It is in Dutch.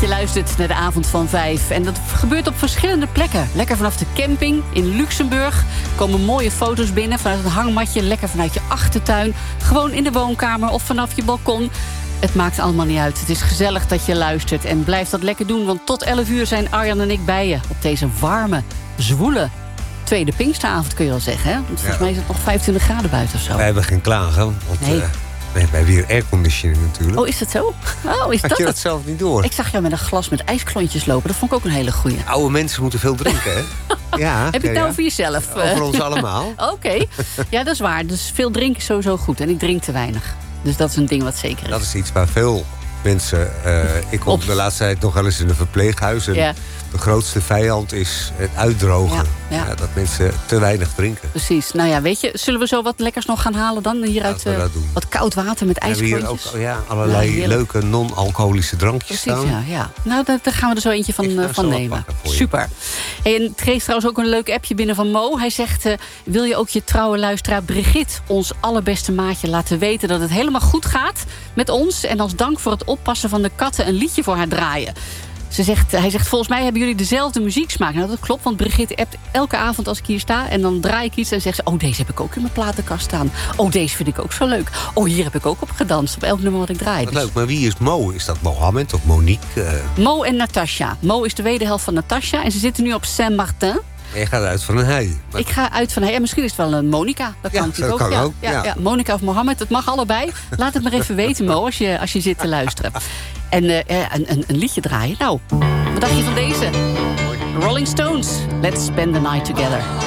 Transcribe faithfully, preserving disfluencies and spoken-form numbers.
Je luistert naar de avond van vijf. En dat gebeurt op verschillende plekken. Lekker vanaf de camping in Luxemburg. Komen mooie foto's binnen vanuit het hangmatje. Lekker vanuit je achtertuin. Gewoon in de woonkamer of vanaf je balkon. Het maakt allemaal niet uit. Het is gezellig dat je luistert. En blijf dat lekker doen. Want tot elf uur zijn Arjan en ik bij je. Op deze warme, zwoele tweede Pinksteravond kun je wel zeggen. Hè? Want volgens ja. mij is het nog vijfentwintig graden buiten of zo. Wij hebben geen klagen. Want nee. uh, we hebben weer airconditioning natuurlijk. Oh, is dat zo? Oh, is Had dat je dat het? zelf niet door? Ik zag jou met een glas met ijsklontjes lopen. Dat vond ik ook een hele goeie. Oude mensen moeten veel drinken, hè? Ja, Heb je het ja, nou ja. over jezelf? Over ons allemaal. Oké. Okay. Ja, dat is waar. Dus veel drinken is sowieso goed. En ik drink te weinig. Dus dat is een ding wat zeker is. Dat is iets waar veel mensen... Uh, ik kom Op... de laatste tijd nog wel eens in een verpleeghuis. En ja. de grootste vijand is het uitdrogen. Ja, ja. Ja, dat mensen te weinig drinken. Precies. Nou ja, weet je, zullen we zo wat lekkers nog gaan halen dan? Hieruit uh, wat koud water met ijsklontjes. We hebben hier ook ja, allerlei ja, leuke non-alcoholische drankjes Precies, staan. Ja, ja. Nou, daar, daar gaan we er zo eentje van, uh, van nemen. Super. Hey, en het kreeg trouwens ook een leuk appje binnen van Mo. Hij zegt, uh, wil je ook je trouwe luisteraar Brigitte, ons allerbeste maatje, laten weten dat het helemaal goed gaat met ons. En als dank voor het oppassen van de katten een liedje voor haar draaien. Ze zegt, hij zegt, volgens mij hebben jullie dezelfde muzieksmaak. Nou, dat klopt, want Brigitte appt elke avond als ik hier sta. En dan draai ik iets en zegt ze, oh, deze heb ik ook in mijn platenkast staan. Oh, deze vind ik ook zo leuk. Oh, hier heb ik ook op gedanst, op elk nummer wat ik draai. Wat dus... leuk, maar wie is Mo? Is dat Mohammed of Monique? Uh... Mo en Natasha. Mo is de wederhelft van Natasha. En ze zitten nu op Saint-Martin. En je gaat uit van een hij. Maar... Ik ga uit van een hij. En misschien is het wel een Monica. Dat kan ja, natuurlijk dat ook. Kan ja, ook. Ja, ja. Ja, Monica of Mohammed, het mag allebei. Laat het maar even weten, Mo, als je, als je zit te luisteren. En uh, een, een, een liedje draaien. Nou, wat dacht je van deze? Rolling Stones. Let's spend the night together.